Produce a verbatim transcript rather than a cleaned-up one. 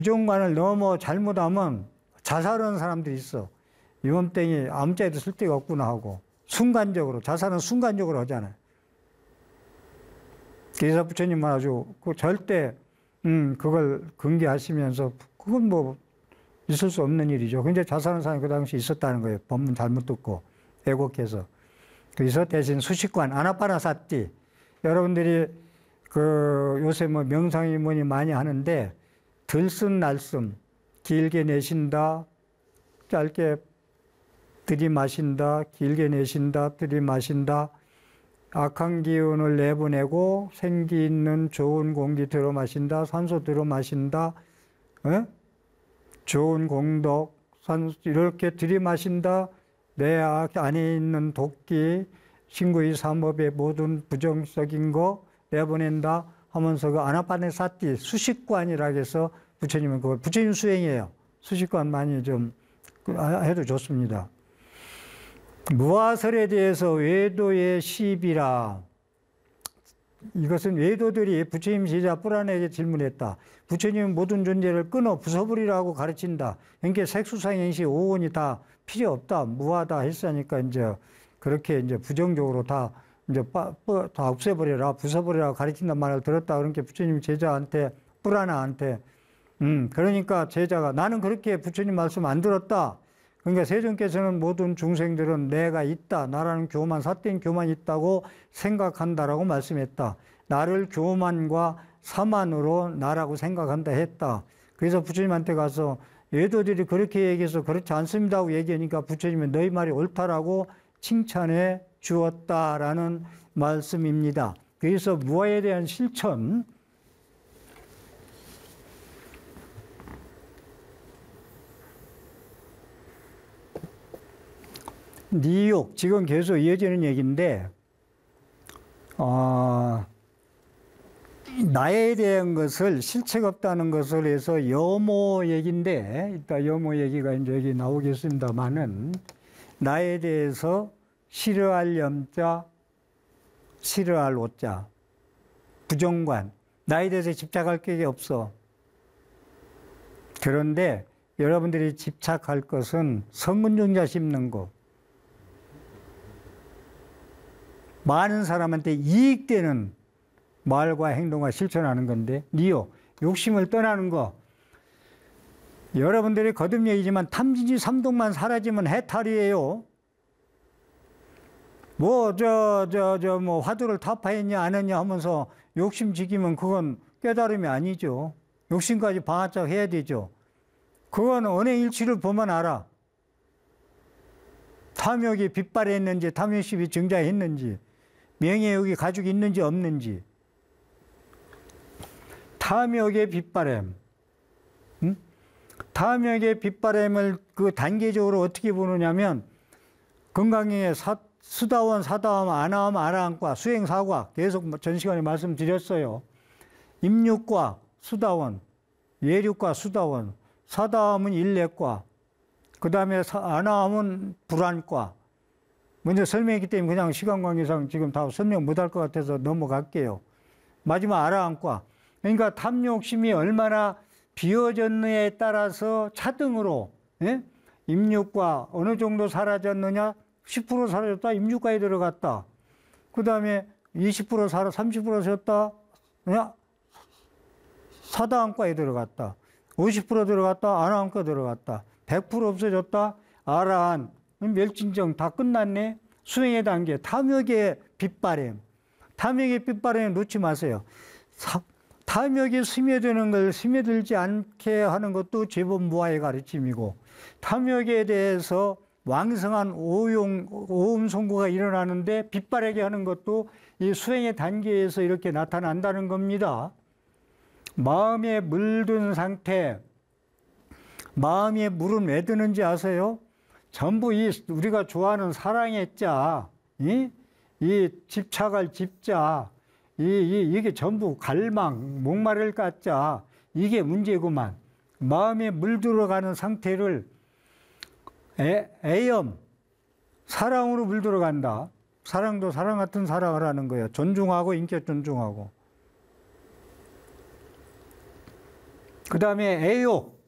부정관을 너무 잘못하면 자살하는 사람들이 있어. 이번 땡이 아무 자에도 쓸 데가 없구나 하고. 순간적으로, 자살은 순간적으로 하잖아요. 그래서 부처님은 아주 그 절대, 음, 그걸 금기하시면서, 그건 뭐, 있을 수 없는 일이죠. 근데 자살하는 사람이 그 당시 있었다는 거예요. 법문 잘못 듣고, 애곡해서. 그래서 대신 수식관, 아나파나사티. 여러분들이 그 요새 뭐 명상이 뭐니 많이 하는데, 들숨 날숨, 길게 내쉰다, 짧게 들이마신다, 길게 내쉰다, 들이마신다, 악한 기운을 내보내고 생기 있는 좋은 공기 들어 마신다, 산소 들어 마신다, 에? 좋은 공덕, 산소 이렇게 들이마신다, 내 안에 있는 독기, 신구의 삼업의 모든 부정적인 거 내보낸다 하면서 그 아나파나사티 수식관이라 해서 부처님은 그걸 부처님 수행이에요. 수식관 많이 좀 해도 좋습니다. 무아설에 대해서 외도의 시비라. 이것은 외도들이 부처님 제자 뿔안에게 질문했다. 부처님은 모든 존재를 끊어 부숴버리라고 가르친다. 그러니까 색수상행시 오온이 다 필요 없다. 무하다 했으니까 이제 그렇게 이제 부정적으로 다 이제 다 없애버려라, 부숴버리라고 가르친단 말을 들었다. 그러니까 부처님 제자한테 뿔안아한테 음 그러니까 제자가 나는 그렇게 부처님 말씀 안 들었다. 그러니까 세존께서는 모든 중생들은 내가 있다. 나라는 교만, 사된 교만이 있다고 생각한다라고 말씀했다. 나를 교만과 사만으로 나라고 생각한다 했다. 그래서 부처님한테 가서 외도들이 그렇게 얘기해서 그렇지 않습니다 하고 얘기하니까 부처님은 너희 말이 옳다라고 칭찬해 주었다라는 말씀입니다. 그래서 무아에 대한 실천, 니욕, 지금 계속 이어지는 얘기인데, 어, 나에 대한 것을 실체가 없다는 것을 해서 여모 얘기인데, 이따 여모 얘기가 이제 여기 나오겠습니다만은, 나에 대해서 싫어할 염자, 싫어할 오자, 부정관, 나에 대해서 집착할 게 없어. 그런데 여러분들이 집착할 것은 성근종자 심는 거, 많은 사람한테 이익되는 말과 행동과 실천하는 건데, 니요, 욕심을 떠나는 거. 여러분들이 거듭 얘기지만 탐진지 삼독만 사라지면 해탈이에요. 뭐, 저, 저, 저, 뭐, 화두를 타파했냐, 안 했냐 하면서 욕심 지키면 그건 깨달음이 아니죠. 욕심까지 방아짝 해야 되죠. 그건 언행일치를 보면 알아. 탐욕이 빗발했는지, 탐욕심이 증자했는지, 명예욕이 가지고 있는지 없는지. 탐욕의 빗바람. 응? 탐욕의 빗바람을 그 단계적으로 어떻게 보느냐면, 건강에 사, 수다원, 사다원, 아나원, 아라한과, 수행사과, 계속 전 시간에 말씀드렸어요. 임육과, 수다원, 예육과, 수다원, 사다함은 일례과, 그 다음에 아나함은 불안과. 먼저 설명했기 때문에 그냥 시간 관계상 지금 다 설명 못할 것 같아서 넘어갈게요. 마지막 아라한과. 그러니까 탐욕심이 얼마나 비워졌느냐에 따라서 차등으로, 예? 임육과 어느 정도 사라졌느냐? 십 퍼센트 사라졌다, 임육과에 들어갔다. 그 다음에 이십 퍼센트 사라, 삼십 퍼센트 졌다, 그냥 사다함과에 들어갔다. 오십 퍼센트 들어갔다, 아나함과 들어갔다. 백 퍼센트 없어졌다, 아라한. 멸진정 다 끝났네. 수행의 단계, 탐욕의 빗바람. 탐욕의 빗바람에 놓지 마세요. 사, 탐욕이 스며드는 걸 스며들지 않게 하는 것도 제법 무아의 가르침이고, 탐욕에 대해서 왕성한 오용, 오음송구가 일어나는데 빗바라게 하는 것도 이 수행의 단계에서 이렇게 나타난다는 겁니다. 마음에 물든 상태, 마음에 물은 왜 드는지 아세요? 전부 이 우리가 좋아하는 사랑의 자, 이, 이 집착할 집자, 이, 이, 이게 전부 갈망, 목마를 갖자, 이게 문제구만. 마음에 물들어가는 상태를 애, 애염, 사랑으로 물들어간다. 사랑도 사랑 같은 사랑을 하는 거예요. 존중하고 인격 존중하고. 그 다음에 애욕.